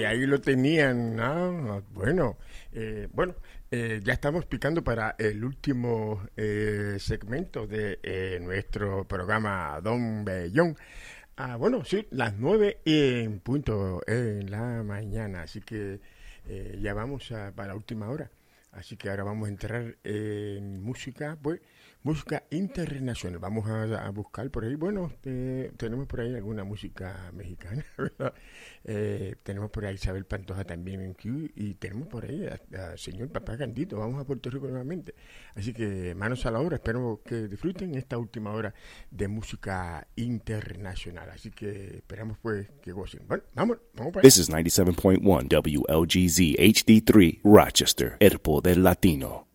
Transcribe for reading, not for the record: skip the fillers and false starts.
ahí lo tenían. Bueno, ya estamos picando para el último segmento de nuestro programa Don Bellón. Bueno, sí, las 9 en punto en la mañana, así que ya vamos para la última hora. Así que ahora vamos a entrar en música, pues, música internacional. Vamos a buscar por ahí, bueno, tenemos por ahí alguna música mexicana, ¿verdad? Tenemos por ahí Isabel Pantoja también en Q y tenemos por ahí al señor Papá Candito. Vamos a Puerto Rico nuevamente. Así que manos a la obra, espero que disfruten esta última hora de música internacional. Así que esperamos pues que gocen. Bueno, vamos para allá. This is 97.1 WLGZ HD3 Rochester, El Poder Latino.